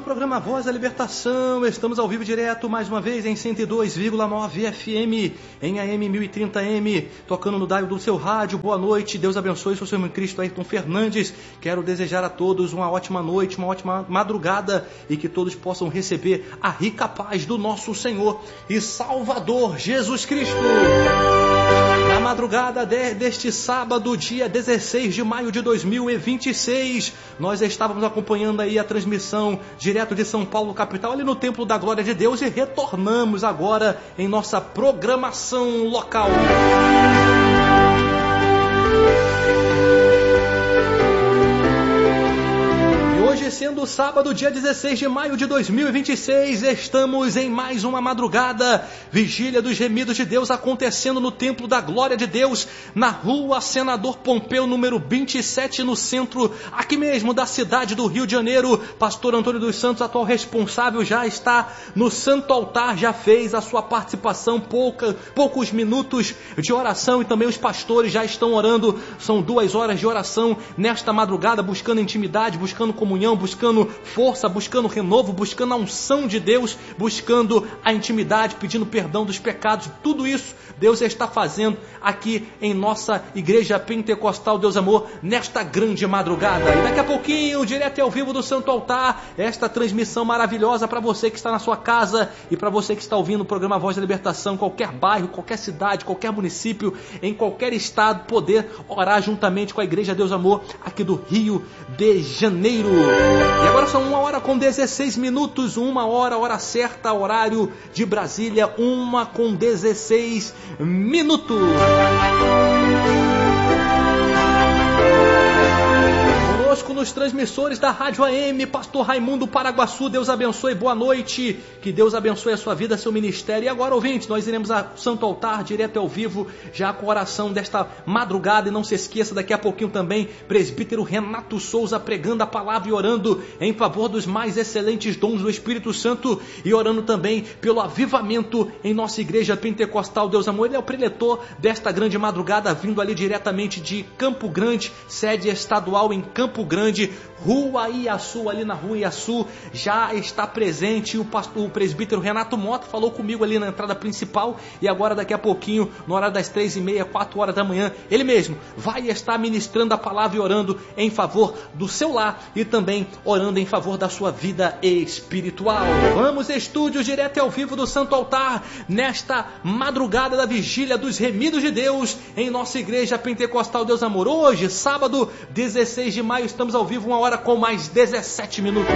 programa Voz da Libertação. Estamos ao vivo direto mais uma vez em 102,9 FM, em AM 1030M, tocando no dial do seu rádio. Boa noite, Deus abençoe. Sou o seu irmão Cristo Ayrton Fernandes. Quero desejar a todos uma ótima noite, uma ótima madrugada e que todos possam receber a rica paz do nosso Senhor e Salvador Jesus Cristo. Na madrugada deste sábado, dia 16 de maio de 2026, nós estávamos acompanhando aí a transmissão direto de São Paulo, capital, ali no Templo da Glória de Deus, e retornamos agora em nossa programação local. Hoje, sendo sábado, dia 16 de maio de 2026, estamos em mais uma madrugada, Vigília dos Remidos de Deus, acontecendo no Templo da Glória de Deus, na rua Senador Pompeu, número 27, no centro, aqui mesmo, da cidade do Rio de Janeiro. Pastor Antônio dos Santos, atual responsável, já está no Santo Altar, já fez a sua participação, poucos minutos de oração, e também os pastores já estão orando. São 2 horas de oração nesta madrugada, buscando intimidade, buscando comunhão, buscando força, buscando renovo, buscando a unção de Deus, buscando a intimidade, pedindo perdão dos pecados. Tudo isso Deus está fazendo aqui em nossa Igreja Pentecostal Deus Amor, nesta grande madrugada. E daqui a pouquinho, direto e ao vivo do Santo Altar, esta transmissão maravilhosa para você que está na sua casa e para você que está ouvindo o programa Voz da Libertação, qualquer bairro, qualquer cidade, qualquer município, em qualquer estado, poder orar juntamente com a Igreja Deus Amor aqui do Rio de Janeiro. E agora são 1h16, 1h, hora certa, horário de Brasília, 1h16. Conosco nos transmissores da Rádio AM, Pastor Raimundo Paraguaçu. Deus abençoe, boa noite, que Deus abençoe a sua vida, seu ministério. E agora, ouvintes, nós iremos ao Santo Altar, direto ao vivo, já com a oração desta madrugada. E não se esqueça, daqui a pouquinho também, presbítero Renato Souza pregando a palavra e orando em favor dos mais excelentes dons do Espírito Santo, e orando também pelo avivamento em nossa Igreja Pentecostal Deus Amor. Ele é o preletor desta grande madrugada, vindo ali diretamente de Campo Grande, sede estadual em Campo Grande, Rua Iaçu, ali na Rua Iaçu, já está presente o presbítero Renato Mota, falou comigo ali na entrada principal, e agora daqui a pouquinho, no horário das 3h30, 4 horas da manhã, ele mesmo vai estar ministrando a palavra e orando em favor do seu lar e também orando em favor da sua vida espiritual. Vamos, estúdios, direto e ao vivo do Santo Altar, nesta madrugada da Vigília dos Remidos de Deus, em nossa Igreja Pentecostal Deus Amor. Hoje, sábado, 16 de maio, estamos ao vivo, 1h com mais 17 minutos.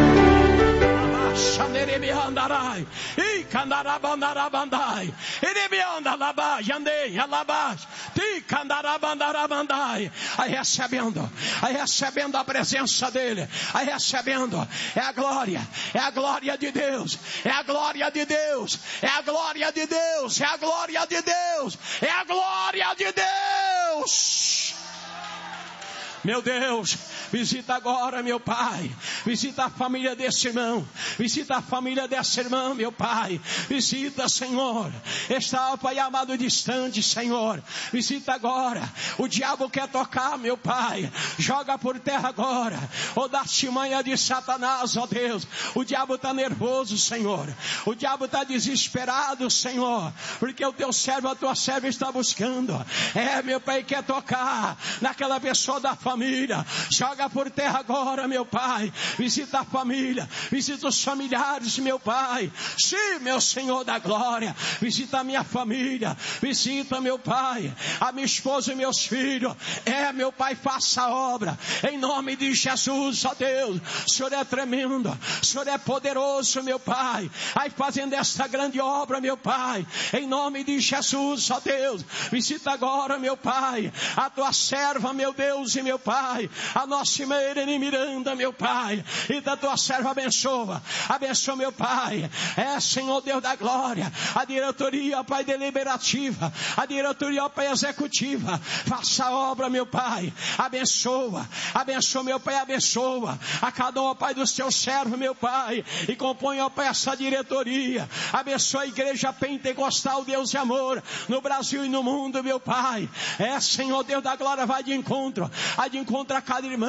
Aí recebendo a presença dele, aí recebendo, é a glória de Deus, é a glória de Deus, é a glória de Deus, é a glória de Deus, é a glória de Deus. Meu Deus, visita agora, meu Pai. Visita a família desse irmão. Visita a família dessa irmã, meu Pai. Visita, Senhor. Está, Pai amado, distante, Senhor. Visita agora. O diabo quer tocar, meu Pai. Joga por terra agora. Ó da artimanha de Satanás, ó Deus. O diabo está nervoso, Senhor. O diabo está desesperado, Senhor. Porque o teu servo, a tua serva está buscando. Meu Pai, quer tocar naquela pessoa da família. Joga por terra agora, meu Pai. Visita a família, visita os familiares, meu Pai. Sim, meu Senhor da glória. Visita a minha família, visita, meu Pai, a minha esposa e meus filhos. Meu Pai, faça a obra em nome de Jesus, ó Deus. O Senhor é tremendo, o Senhor é poderoso, meu Pai. Aí fazendo esta grande obra, meu Pai, em nome de Jesus, ó Deus. Visita agora, meu Pai, a tua serva, meu Deus e meu Pai, a nossa Irene Miranda, meu Pai, e da tua serva abençoa, meu Pai, Senhor Deus da glória, a diretoria, Pai, deliberativa, a diretoria, Pai, executiva, faça a obra, meu Pai, abençoa, meu Pai, abençoa a cada um, Pai, dos teus servos, meu Pai, e compõe, ó Pai, essa diretoria, abençoa a Igreja Pentecostal Deus de Amor, no Brasil e no mundo, meu Pai, Senhor Deus da glória, vai de encontro a cada irmão,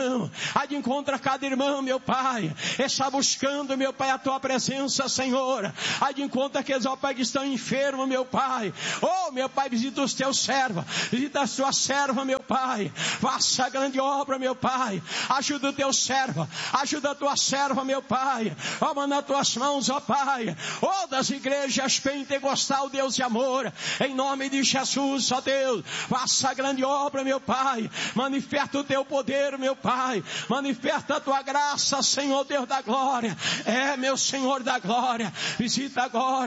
irmão, vai de encontro a cada irmão, meu Pai, está buscando, meu Pai, a tua presença, Senhor, vai de encontro àqueles, ó Pai, que estão enfermos, meu Pai, oh, meu Pai, visita os teus servos, visita as tuas servas, meu Pai, faça a grande obra, meu Pai, ajuda o teu servo, ajuda a tua serva, meu Pai, toma nas tuas mãos, ó Pai, oh, das igrejas pentecostal, Deus de amor, em nome de Jesus, ó Deus, faça a grande obra, meu Pai, manifesta o teu poder, meu Pai, manifesta a tua graça, Senhor Deus da glória, meu Senhor da glória, visita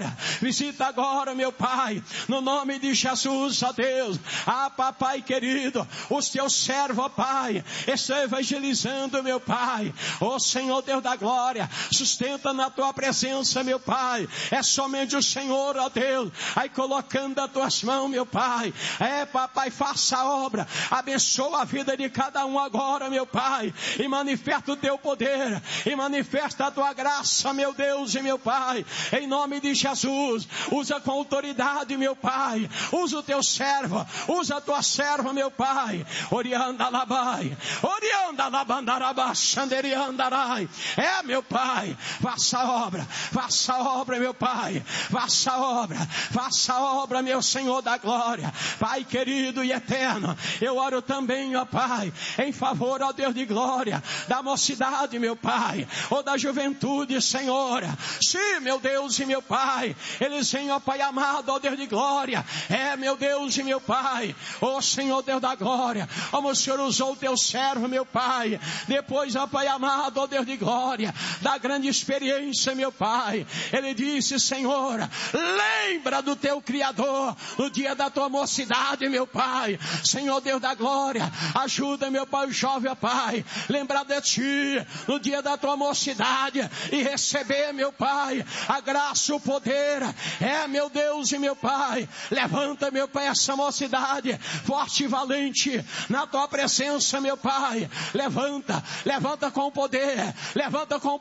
agora, meu Pai, no nome de Jesus, ó Deus, papai querido, os teus servos, ó Pai, estão evangelizando, meu Pai, ó Senhor Deus da glória, sustenta na tua presença, meu Pai, é somente o Senhor, ó Deus, aí colocando as tuas mãos, meu Pai, papai, faça a obra, abençoa a vida de cada um agora, meu Pai, e manifesta o teu poder, e manifesta a tua graça, meu Deus e meu Pai, em nome de Jesus, usa com autoridade, meu Pai, usa o teu servo, usa a tua serva, meu Pai, orianda labai, orianda labandaraba, xanderiandarai, meu Pai, faça a obra, meu Pai, faça a obra, meu Senhor da glória, Pai querido e eterno, eu oro também, ó Pai, em favor, ó Deus de glória, da mocidade, meu Pai, ou da juventude, Senhor, sim, meu Deus e meu Pai, eles vêm, ó Pai amado, ó Deus de glória, meu Deus e meu Pai, ó Senhor Deus da glória, como o Senhor usou o teu servo, meu Pai, depois, ó Pai amado, ó Deus de glória, da grande experiência, meu Pai, ele disse, Senhor, lembra do teu Criador, no dia da tua mocidade, meu Pai, Senhor Deus da glória, ajuda, meu Pai, o jovem, ó Pai, lembrar de ti, no dia da tua mocidade, e receber, meu Pai, a graça, o poder, meu Deus e meu Pai, levanta, meu Pai, essa mocidade, forte e valente, na tua presença, meu Pai, levanta com o poder, levanta com o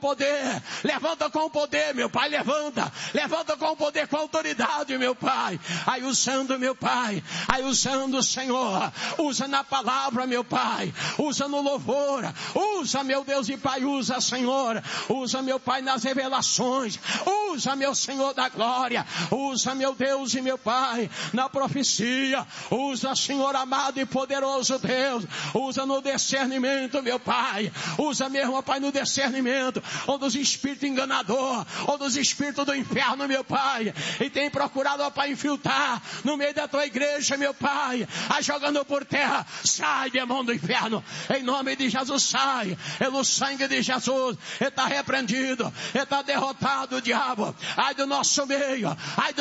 poder, meu Pai, levanta com o poder, com a autoridade, meu Pai, aí usando, meu Pai, aí usando, Senhor, usa na palavra, meu Pai, usa no louvor, usa, meu Deus e Pai, usa, Senhor, usa, meu Pai, nas revelações, usa, meu Senhor da glória, usa, meu Deus e meu Pai, na profecia, usa, Senhor amado e poderoso Deus, usa no discernimento, meu Pai, usa mesmo, Pai, no discernimento, ou dos espíritos enganadores, ou dos espíritos do inferno, meu Pai, e tem procurado, ó Pai, infiltrar no meio da tua igreja, meu Pai, jogando por terra, sai, demônio do inferno, em nome de Jesus, sai, pelo sangue de Jesus, está repreendido, está derrotado o diabo, ai do nosso meio,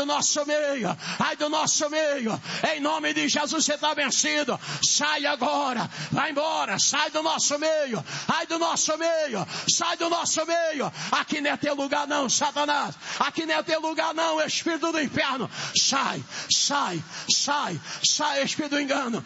em nome de Jesus, você está vencido, sai agora, vai embora, sai do nosso meio, sai do nosso meio, aqui não é teu lugar não, Satanás, aqui não é teu lugar não, espírito do inferno, sai, espírito do engano,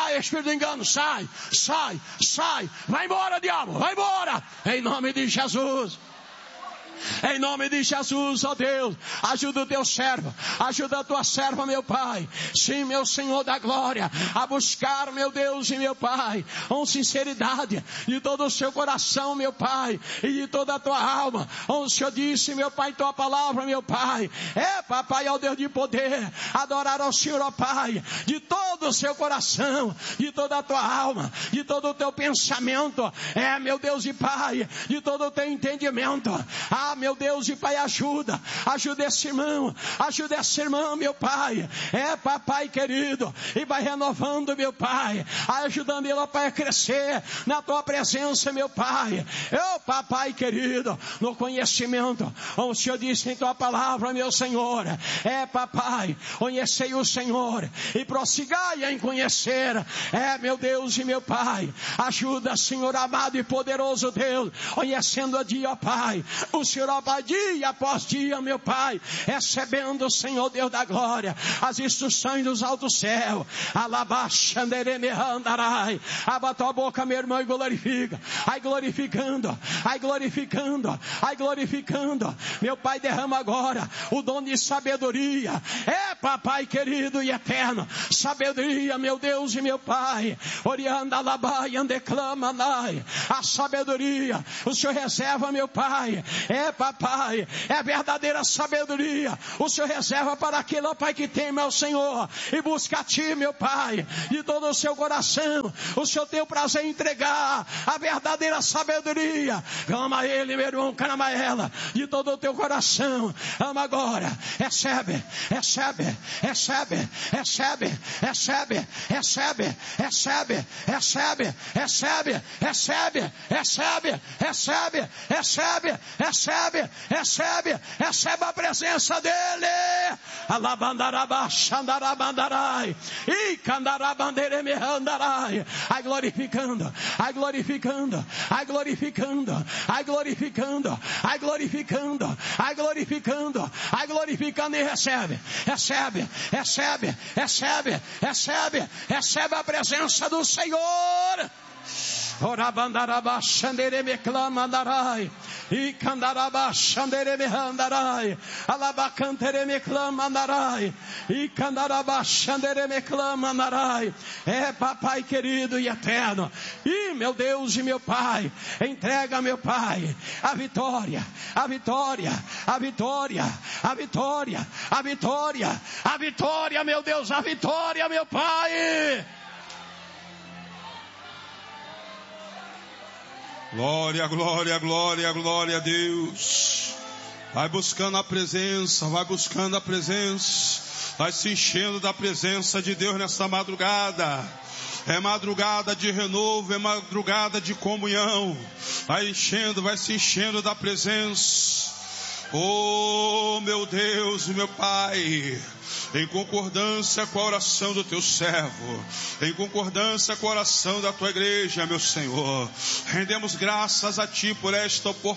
sai, vai embora, diabo, vai embora, em nome de Jesus. Em nome de Jesus, ó Deus, ajuda o teu servo, ajuda a tua serva, meu Pai, sim, meu Senhor da glória, a buscar, meu Deus e meu Pai, com sinceridade, de todo o seu coração, meu Pai, e de toda a tua alma, como o Senhor disse, meu Pai, tua palavra, meu Pai, papai, ó Deus de poder, adorar ao Senhor, ó Pai, de todo o seu coração, de toda a tua alma, de todo o teu pensamento, meu Deus e Pai, de todo o teu entendimento, meu Deus e Pai, ajuda esse irmão, meu Pai, papai querido, e vai renovando, meu Pai, ajudando ele, ó Pai, a crescer na tua presença, meu Pai, papai querido, no conhecimento, como o Senhor disse em tua palavra, meu Senhor, papai, conhecei o Senhor, e prossigai em conhecer, meu Deus e meu Pai, ajuda, Senhor amado e poderoso Deus, conhecendo a dia, ó Pai, o Senhor, ó Pai, dia após dia, meu Pai, recebendo, Senhor Deus da glória, as instruções dos altos céus, alabaxanderemehandarai, abra tua boca, meu irmão, e glorifica, glorificando, meu Pai, derrama agora o dom de sabedoria, papai querido e eterno, sabedoria, meu Deus e meu Pai, orianda labai, andeclama, a sabedoria, o Senhor reserva, meu Pai, papai, é verdadeira sabedoria, o Senhor reserva para aquele, ó Pai, que teme ao Senhor, e busca a Ti, meu Pai, de todo o seu coração, o Senhor tem o prazer em entregar a verdadeira sabedoria, clama Ele, meu irmão, clama ela, de todo o teu coração, ama agora, recebe, recebe, recebe, recebe, recebe, recebe, recebe, recebe, recebe, recebe, recebe, recebe, recebe, recebe, recebe, recebe a presença dele. Alabandaraba, xandarabandarai, e candarabanderemehandarai. Ai glorificando, ai glorificando, ai glorificando, ai glorificando, ai glorificando, ai glorificando, ai glorificando, e recebe, recebe, recebe, recebe, recebe, recebe a presença do Senhor. Orabandaraba xandereme clamandarai, e candaraba xandereme andarai, alabacantereme clamandarai, e candaraba xandereme clamandarai. Papai querido e eterno, e meu Deus e meu Pai, entrega, meu Pai, a vitória, a vitória, a vitória, a vitória, a vitória, a vitória, meu Deus, a vitória, meu Pai. Glória, glória, glória, glória a Deus. Vai buscando a presença, vai buscando a presença, vai se enchendo da presença de Deus nessa madrugada. É madrugada de renovo, é madrugada de comunhão. Vai enchendo, vai se enchendo da presença. Oh, meu Deus e meu Pai, em concordância com a oração do teu servo, em concordância com a oração da tua igreja, meu Senhor, rendemos graças a Ti por esta oportunidade.